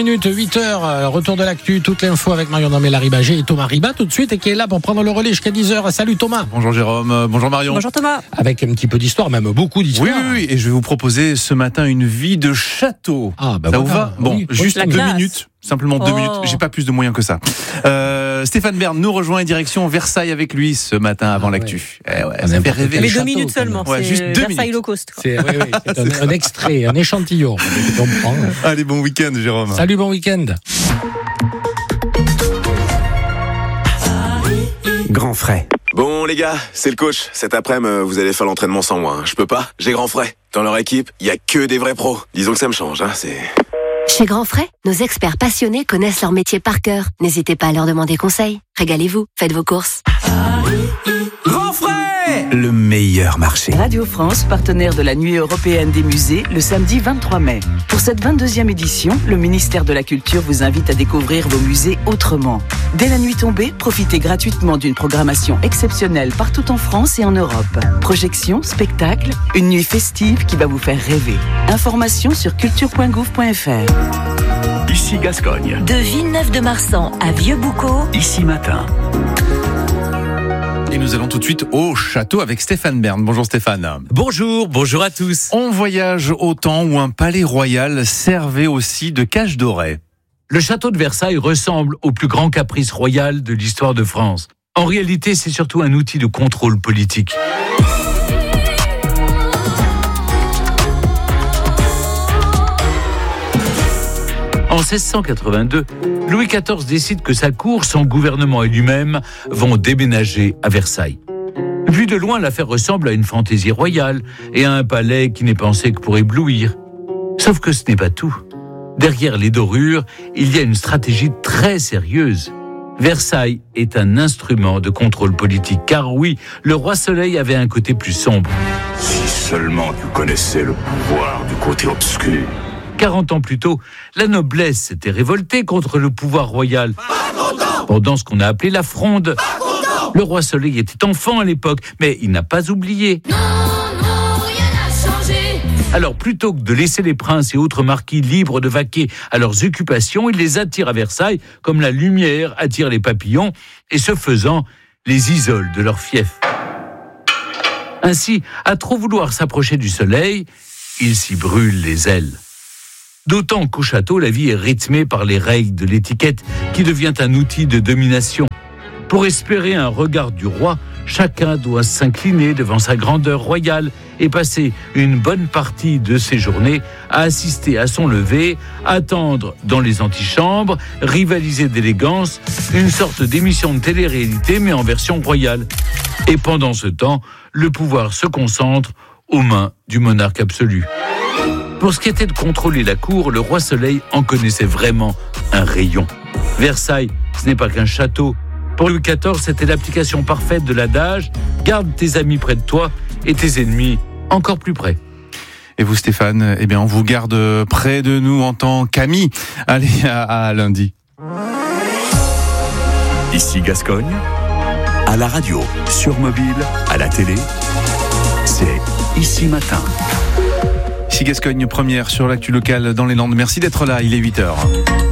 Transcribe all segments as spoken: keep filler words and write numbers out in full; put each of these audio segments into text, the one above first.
Minute, huit heures, retour de l'actu, toute l'info avec Marion Damé-Larribagé et Thomas Riba tout de suite et qui est là pour prendre le relais jusqu'à dix heures. Salut Thomas. Bonjour Jérôme, bonjour Marion. Bonjour Thomas. Avec un petit peu d'histoire, même beaucoup d'histoire. Oui, oui, oui, et je vais vous proposer ce matin une vie de château. Ah, bah ça voilà. vous va ? Bon, Oui, juste la deux classe. minutes. Simplement deux Oh. minutes, j'ai pas plus de moyens que ça. Euh, Stéphane Bern nous rejoint et direction Versailles avec lui ce matin avant Ah, l'actu. Eh ouais, Ah, ça fait n'importe rêver. quel Mais château, deux minutes quand même. seulement. Ouais, c'est juste deux Versailles minutes. low cost. Quoi. C'est, oui, oui, c'est un, un extrait, un échantillon. Tu comprends. Allez, bon week-end Jérôme. Salut, bon week-end. Grand frais. Bon les gars, c'est le coach. Cet après-midi, vous allez faire l'entraînement sans moi. Hein. Je peux pas, j'ai grand frais. Dans leur équipe, il y a que des vrais pros. Disons que ça me change, hein, c'est... Chez Grand Frais, nos experts passionnés connaissent leur métier par cœur. N'hésitez pas à leur demander conseil. Régalez-vous, faites vos courses. Grand frais, le meilleur marché. Radio France, partenaire de la Nuit européenne des musées, le samedi vingt-trois mai. Pour cette vingt-deuxième édition, le ministère de la Culture vous invite à découvrir vos musées autrement. Dès la nuit tombée, profitez gratuitement d'une programmation exceptionnelle partout en France et en Europe. Projections, spectacles, une nuit festive qui va vous faire rêver. Informations sur culture point gouv point f r. Ici Gascogne. De Villeneuve-de-Marsan à Vieux-Boucau. Ici Matin. Et nous allons tout de suite au château avec Stéphane Bern. Bonjour Stéphane. Bonjour, bonjour à tous. On voyage au temps où un palais royal servait aussi de cage dorée. Le château de Versailles ressemble au plus grand caprice royal de l'histoire de France. En réalité, c'est surtout un outil de contrôle politique. En seize cent quatre-vingt-deux, Louis quatorze décide que sa cour, son gouvernement et lui-même vont déménager à Versailles. Vu de loin, l'affaire ressemble à une fantaisie royale et à un palais qui n'est pensé que pour éblouir. Sauf que ce n'est pas tout. Derrière les dorures, il y a une stratégie très sérieuse. Versailles est un instrument de contrôle politique, car oui, le roi Soleil avait un côté plus sombre. Si seulement tu connaissais le pouvoir du côté obscur. quarante ans plus tôt, la noblesse s'était révoltée contre le pouvoir royal. Pendant ce qu'on a appelé la Fronde. Le roi Soleil était enfant à l'époque, mais il n'a pas oublié. Non, non, rien n'a changé. Alors, plutôt que de laisser les princes et autres marquis libres de vaquer à leurs occupations, il les attire à Versailles, comme la lumière attire les papillons, et ce faisant, les isole de leur fief. Ainsi, à trop vouloir s'approcher du soleil, il s'y brûle les ailes. D'autant qu'au château, la vie est rythmée par les règles de l'étiquette qui devient un outil de domination. Pour espérer un regard du roi, chacun doit s'incliner devant sa grandeur royale et passer une bonne partie de ses journées à assister à son lever, attendre dans les antichambres, rivaliser d'élégance, une sorte d'émission de télé-réalité mais en version royale. Et pendant ce temps, le pouvoir se concentre aux mains du monarque absolu. Pour ce qui était de contrôler la cour, le roi Soleil en connaissait vraiment un rayon. Versailles, ce n'est pas qu'un château. Pour Louis quatorze, c'était l'application parfaite de l'adage « Garde tes amis près de toi et tes ennemis encore plus près ». Et vous Stéphane, eh bien on vous garde près de nous en tant qu'amis. Allez, à, à lundi. Ici Gascogne. À la radio, sur mobile, à la télé. C'est Ici Matin. Ici Gascogne, première sur l'actu locale dans les Landes. Merci d'être là, il est huit heures.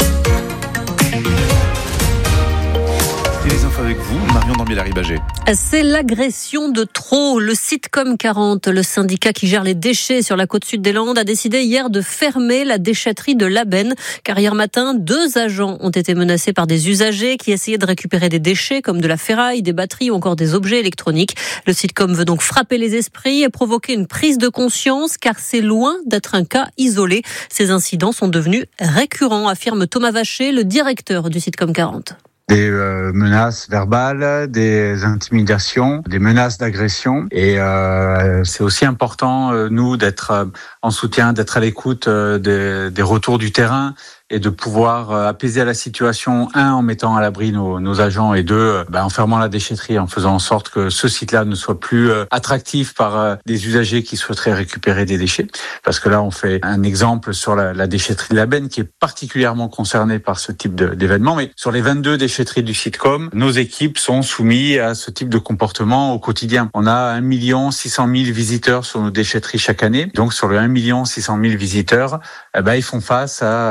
Et les infos avec vous, Marion Damé-Larribagé. C'est l'agression de trop. Le Sitcom quarante, le syndicat qui gère les déchets sur la côte sud des Landes, a décidé hier de fermer la déchetterie de Labenne. Car hier matin, deux agents ont été menacés par des usagers qui essayaient de récupérer des déchets comme de la ferraille, des batteries ou encore des objets électroniques. Le Sitcom veut donc frapper les esprits et provoquer une prise de conscience car c'est loin d'être un cas isolé. Ces incidents sont devenus récurrents, affirme Thomas Vacher, le directeur du Sitcom quarante. Des euh, menaces verbales, des intimidations, des menaces d'agression. Et euh, c'est aussi important, euh, nous, d'être euh, en soutien, d'être à l'écoute euh, des, des retours du terrain et de pouvoir euh, apaiser la situation, un, en mettant à l'abri nos, nos agents, et deux, euh, bah, en fermant la déchetterie, en faisant en sorte que ce site-là ne soit plus euh, attractif par euh, des usagers qui souhaiteraient récupérer des déchets. Parce que là, on fait un exemple sur la, la déchetterie de Labenne, qui est particulièrement concernée par ce type de, d'événement. Mais sur les vingt-deux déchetteries du Sitcom, nos équipes sont soumises à ce type de comportement au quotidien. On a un million six cent mille visiteurs sur nos déchetteries chaque année. Donc, sur le un million six cent mille visiteurs, eh ben, ils font face à des comportements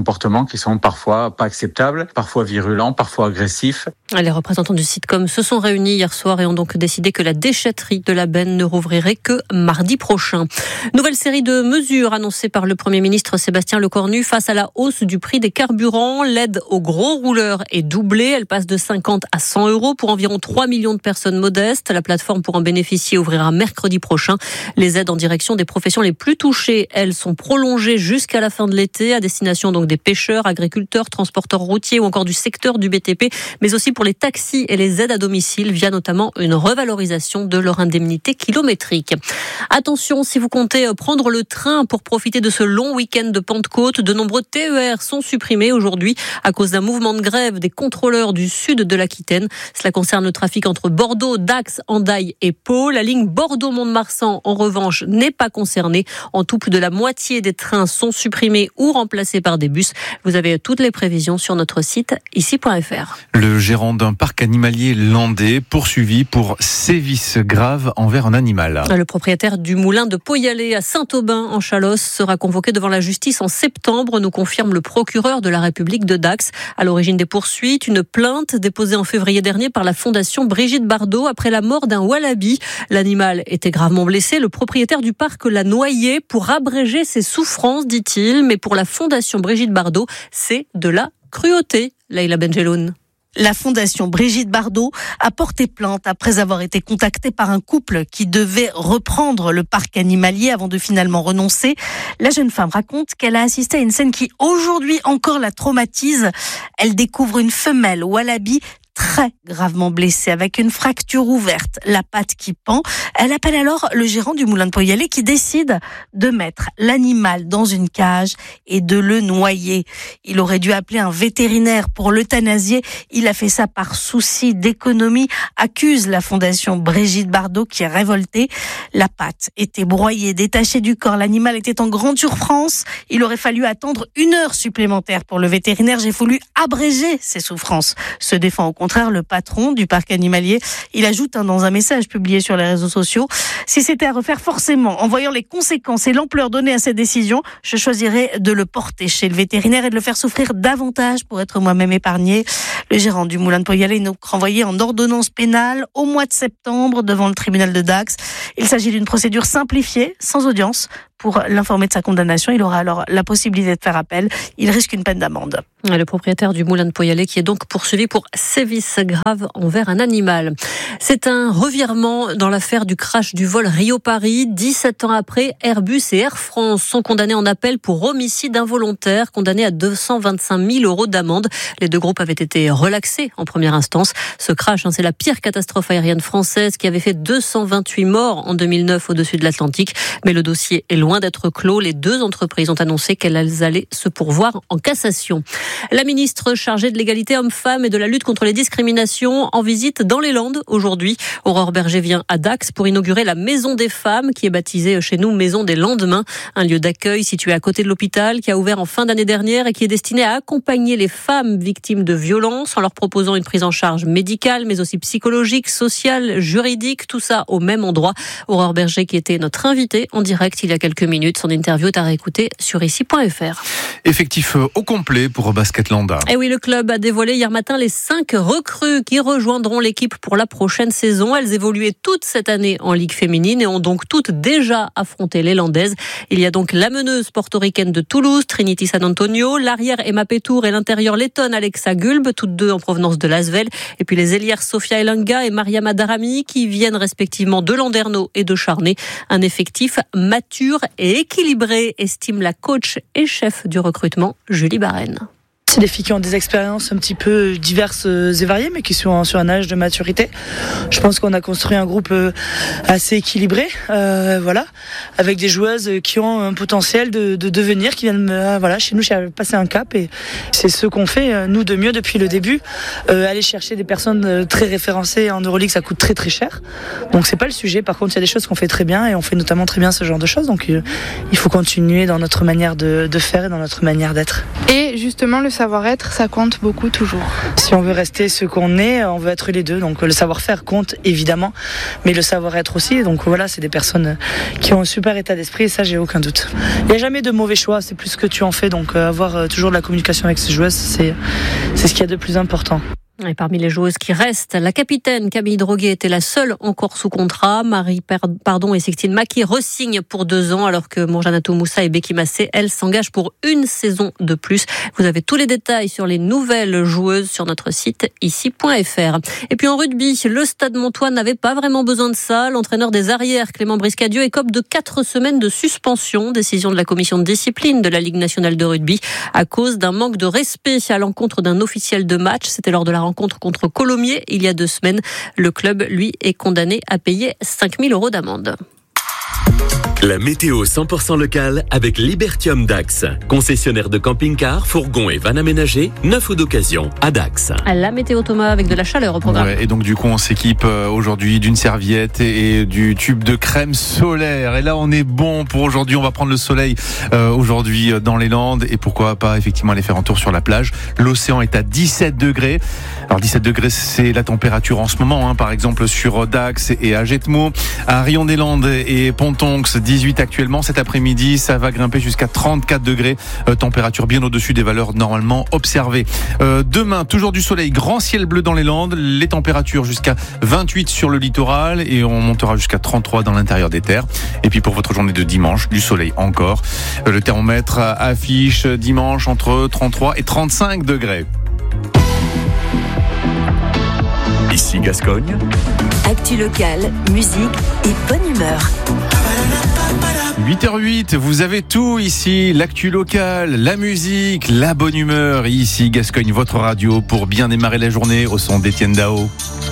comportements qui sont parfois pas acceptables, parfois virulents, parfois agressifs. Les représentants du sitcom se sont réunis hier soir et ont donc décidé que la déchetterie de la Benne ne rouvrirait que mardi prochain. Nouvelle série de mesures annoncées par le Premier ministre Sébastien Lecornu face à la hausse du prix des carburants. L'aide aux gros rouleurs est doublée. Elle passe de cinquante à cent euros pour environ trois millions de personnes modestes. La plateforme pour en bénéficier ouvrira mercredi prochain. Les aides en direction des professions les plus touchées, elles, sont prolongées jusqu'à la fin de l'été à destination donc des pêcheurs, agriculteurs, transporteurs routiers ou encore du secteur du B T P, mais aussi pour les taxis et les aides à domicile via notamment une revalorisation de leur indemnité kilométrique. Attention, si vous comptez prendre le train pour profiter de ce long week-end de Pentecôte, de nombreux T E R sont supprimés aujourd'hui à cause d'un mouvement de grève des contrôleurs du sud de l'Aquitaine. Cela concerne le trafic entre Bordeaux, Dax, Hendaye et Pau. La ligne Bordeaux-Mont-de-Marsan, en revanche, n'est pas concernée. En tout, plus de la moitié des trains sont supprimés ou remplacés par des bus. Vous avez toutes les prévisions sur notre site ici point f r. Le gérant d'un parc animalier landais poursuivi pour sévices graves envers un animal. Le propriétaire du moulin de Poyalé à Saint-Aubin en Chalosse sera convoqué devant la justice en septembre, nous confirme le procureur de la République de Dax. À l'origine des poursuites, une plainte déposée en février dernier par la fondation Brigitte Bardot après la mort d'un wallaby. L'animal était gravement blessé. Le propriétaire du parc l'a noyé pour abréger ses souffrances, dit-il. Mais pour la fondation Brigitte Bardot, c'est de la cruauté. Leïla Benjeloun. La fondation Brigitte Bardot a porté plainte après avoir été contactée par un couple qui devait reprendre le parc animalier avant de finalement renoncer. La jeune femme raconte qu'elle a assisté à une scène qui aujourd'hui encore la traumatise. Elle découvre une femelle wallaby très gravement blessée avec une fracture ouverte, la patte qui pend. Elle appelle alors le gérant du moulin de Poyalé qui décide de mettre l'animal dans une cage et de le noyer. Il aurait dû appeler un vétérinaire pour l'euthanasier. Il a fait ça par souci d'économie, accuse la fondation Brigitte Bardot qui est révoltée. La patte était broyée, détachée du corps. L'animal était en grande souffrance. Il aurait fallu attendre une heure supplémentaire pour le vétérinaire. J'ai voulu abréger ses souffrances. Se défend au contraire le patron du parc animalier. Il ajoute hein, dans un message publié sur les réseaux sociaux: si c'était à refaire, forcément, en voyant les conséquences et l'ampleur donnée à cette décision, je choisirais de le porter chez le vétérinaire et de le faire souffrir davantage pour être moi-même épargné. Le gérant du moulin de Poyalé est donc renvoyé en ordonnance pénale au mois de septembre devant le tribunal de Dax. Il s'agit d'une procédure simplifiée, sans audience. Pour l'informer de sa condamnation, il aura alors la possibilité de faire appel. Il risque une peine d'amende. Le propriétaire du moulin de Poyalé qui est donc poursuivi pour sévices graves envers un animal. C'est un revirement dans l'affaire du crash du vol Rio-Paris. dix-sept ans après, Airbus et Air France sont condamnés en appel pour homicide involontaire, condamnés à deux cent vingt-cinq mille euros d'amende. Les deux groupes avaient été relaxés en première instance. Ce crash, c'est la pire catastrophe aérienne française qui avait fait deux cent vingt-huit morts en deux mille neuf au-dessus de l'Atlantique. Mais le dossier est loin d'être clos. Les deux entreprises ont annoncé qu'elles allaient se pourvoir en cassation. La ministre chargée de l'égalité homme-femme et de la lutte contre les discriminations en visite dans les Landes aujourd'hui. Aurore Berger vient à Dax pour inaugurer la Maison des femmes qui est baptisée chez nous Maison des Lendemains, un lieu d'accueil situé à côté de l'hôpital qui a ouvert en fin d'année dernière et qui est destiné à accompagner les femmes victimes de violences en leur proposant une prise en charge médicale mais aussi psychologique, sociale, juridique, tout ça au même endroit. Aurore Berger qui était notre invitée en direct il y a quelques minutes. Son interview est à réécouter sur ici point f r. Effectif au complet pour Basket Landa. Et oui, le club a dévoilé hier matin les cinq recrues qui rejoindront l'équipe pour la prochaine saison. Elles évoluaient toutes cette année en Ligue féminine et ont donc toutes déjà affronté les Landaises. Il y a donc la meneuse portoricaine de Toulouse, Trinity San Antonio, l'arrière Emma Petour et l'intérieur lettonne Alexa Gulb, toutes deux en provenance de l'Asvel. Et puis les ailières Sofia Elanga et Mariama Darami qui viennent respectivement de Landerneau et de Charnay. Un effectif mature et équilibré, estime la coach et chef du recrutement, Julie Barène. C'est des filles qui ont des expériences un petit peu diverses et variées, mais qui sont sur un âge de maturité. Je pense qu'on a construit un groupe assez équilibré, euh, voilà, avec des joueuses qui ont un potentiel de, de devenir, qui viennent, euh, voilà, chez nous, passer un cap. Et c'est ce qu'on fait, nous, de mieux depuis le début. Euh, aller chercher des personnes très référencées en Euroleague, ça coûte très très cher. Donc c'est pas le sujet. Par contre, il y a des choses qu'on fait très bien et on fait notamment très bien ce genre de choses. Donc euh, il faut continuer dans notre manière de, de faire et dans notre manière d'être. Et justement, le savoir savoir-être, ça compte beaucoup toujours. Si on veut rester ce qu'on est, on veut être les deux. Donc le savoir-faire compte évidemment, mais le savoir-être aussi. Donc voilà, c'est des personnes qui ont un super état d'esprit et ça, j'ai aucun doute. Il n'y a jamais de mauvais choix, c'est plus ce que tu en fais. Donc euh, avoir euh, toujours de la communication avec ces joueuses, c'est, c'est ce qu'il y a de plus important. Et parmi les joueuses qui restent, la capitaine Camille Droguet était la seule encore sous contrat. Marie Pardon et Sixtine Maki re-signent pour deux ans, alors que Mourjanatou Moussa et Becky Massé, elles, s'engagent pour une saison de plus. Vous avez tous les détails sur les nouvelles joueuses sur notre site ici point f r. Et puis en rugby, le Stade Montois n'avait pas vraiment besoin de ça. L'entraîneur des arrières, Clément Briscadieu, écope de quatre semaines de suspension. Décision de la commission de discipline de la Ligue nationale de rugby à cause d'un manque de respect à l'encontre d'un officiel de match. C'était lors de la rencontre contre Colomiers il y a deux semaines. Le club, lui, est condamné à payer cinq mille euros d'amende. La météo cent pour cent locale avec Libertium Dax. Concessionnaire de camping-cars, fourgons et vannes aménagées, neuf ou d'occasion à Dax. La météo Thomas avec de la chaleur au programme. Ouais, et donc du coup on s'équipe aujourd'hui d'une serviette et du tube de crème solaire. Et là on est bon pour aujourd'hui. On va prendre le soleil euh, aujourd'hui dans les Landes et pourquoi pas effectivement aller faire un tour sur la plage. L'océan est à dix-sept degrés. Alors dix-sept degrés c'est la température en ce moment, hein, par exemple sur Dax et à Jetmo, à Rion-des-Landes et Pontonx. dix-huit actuellement, cet après-midi ça va grimper jusqu'à trente-quatre degrés, euh, température bien au-dessus des valeurs normalement observées. Euh, demain, toujours du soleil, grand ciel bleu dans les Landes, les températures jusqu'à vingt-huit sur le littoral et on montera jusqu'à trente-trois dans l'intérieur des terres. Et puis pour votre journée de dimanche, du soleil encore. Euh, le thermomètre affiche dimanche entre trente-trois et trente-cinq degrés. Ici Gascogne. Actu locale, musique et bonne humeur. huit heures huit, vous avez tout ici, l'actu locale, la musique, la bonne humeur. Ici Gascogne, votre radio pour bien démarrer la journée au son d'Étienne Dao.